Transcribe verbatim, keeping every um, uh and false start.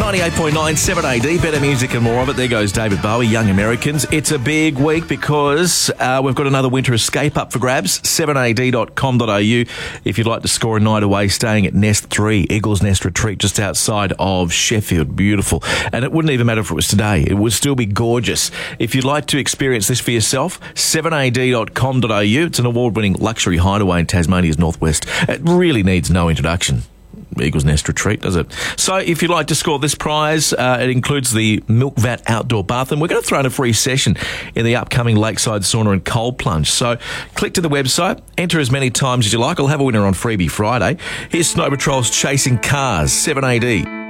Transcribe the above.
ninety-eight point nine, seven A D, better music and more of it. There goes David Bowie, Young Americans. It's a big week because uh, we've got another winter escape up for grabs, seven A D dot com dot A U. If you'd like to score a night away staying at Nest three, Eagles Nest Retreat, just outside of Sheffield. Beautiful. And it wouldn't even matter if it was today. It would still be gorgeous. If you'd like to experience this for yourself, seven A D dot com dot A U. It's an award-winning luxury hideaway in Tasmania's northwest. It really needs no introduction. Eagles Nest Retreat, does it? So if you'd like to score this prize, uh, it includes the Milk Vat outdoor bath, and we're going to throw in a free session in the upcoming Lakeside Sauna and Cold Plunge. So click to the website, enter as many times as you like. I'll have a winner on Freebie Friday. Here's Snow Patrol's Chasing Cars, seven A D.